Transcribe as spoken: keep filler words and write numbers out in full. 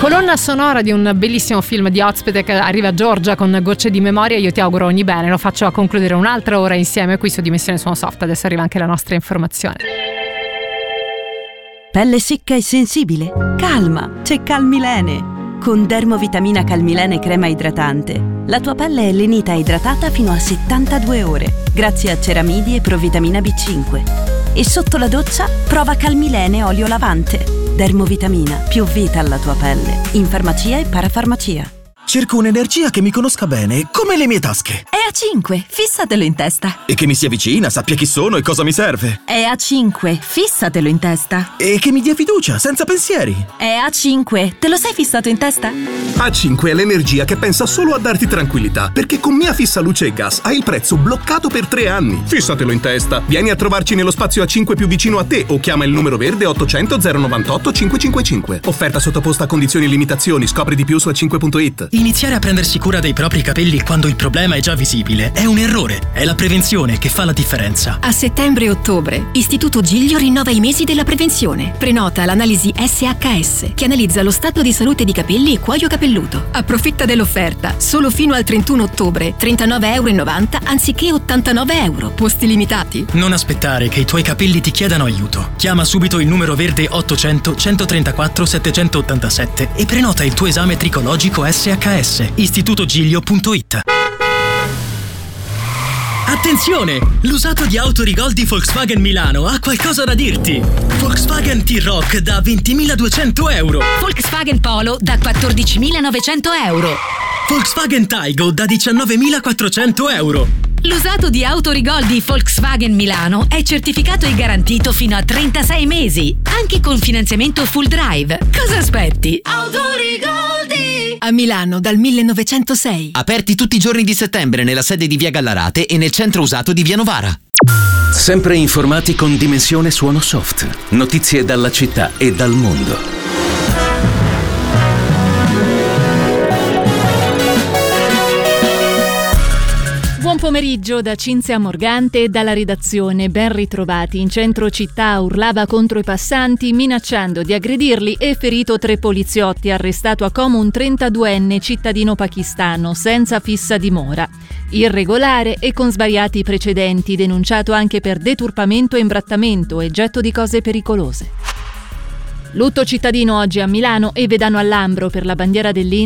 Colonna sonora di un bellissimo film di Ozpete che arriva a Giorgia con Gocce di memoria. Io ti auguro ogni bene, lo faccio a concludere un'altra ora insieme qui su Dimensione Suono Soft. Adesso arriva anche la nostra informazione. Pelle secca e sensibile? Calma, c'è Calmilene. Con Dermovitamina Calmilene crema idratante, la tua pelle è lenita e idratata fino a settantadue ore, grazie a ceramidi e provitamina B cinque. E sotto la doccia prova Calmilene olio lavante. Dermovitamina, più vita alla tua pelle. In farmacia e parafarmacia. Cerco un'energia che mi conosca bene, come le mie tasche. E A cinque, fissatelo in testa. E che mi sia vicina, sappia chi sono e cosa mi serve. E A cinque, fissatelo in testa. E che mi dia fiducia, senza pensieri. E A cinque, te lo sei fissato in testa? A cinque è l'energia che pensa solo a darti tranquillità, perché con Mia Fissa Luce e Gas hai il prezzo bloccato per tre anni. Fissatelo in testa. Vieni a trovarci nello spazio A cinque più vicino a te o chiama il numero verde ottocento zero novantotto cinquecentocinquantacinque. Offerta sottoposta a condizioni e limitazioni. Scopri di più su a cinque punto it. Iniziare a prendersi cura dei propri capelli quando il problema è già visibile è un errore. È la prevenzione che fa la differenza. A settembre e ottobre, Istituto Giglio rinnova i mesi della prevenzione. Prenota l'analisi S H S, che analizza lo stato di salute di capelli e cuoio capelluto. Approfitta dell'offerta. Solo fino al trentuno ottobre, trentanove e novanta euro anziché ottantanove euro. Posti limitati. Non aspettare che i tuoi capelli ti chiedano aiuto. Chiama subito il numero verde ottocento centotrentaquattro settecentottantasette e prenota il tuo esame tricologico S H S. istitutogiglio punto it. Attenzione! L'usato di Autorigol di Volkswagen Milano ha qualcosa da dirti. Volkswagen T-Roc da ventimiladuecento euro. Volkswagen Polo da quattordicimilanovecento euro. Volkswagen Taigo da diciannovemilaquattrocento euro. L'usato di Autorigol di Volkswagen Milano è certificato e garantito fino a trentasei mesi, anche con finanziamento full drive. Cosa aspetti? Autorigoldi! A Milano dal millenovecentosei. Aperti tutti i giorni di settembre nella sede di Via Gallarate e nel centro usato di Via Novara. Sempre informati con Dimensione Suono Soft. Notizie dalla città e dal mondo. Buon pomeriggio da Cinzia Morgante e dalla redazione. Ben ritrovati. In centro città urlava contro i passanti minacciando di aggredirli e ferito tre poliziotti. Arrestato a Como un trentaduenne cittadino pakistano senza fissa dimora. Irregolare e con svariati precedenti, denunciato anche per deturpamento e imbrattamento e getto di cose pericolose. Lutto cittadino oggi a Milano e Vedano al Lambro per la bandiera dell'India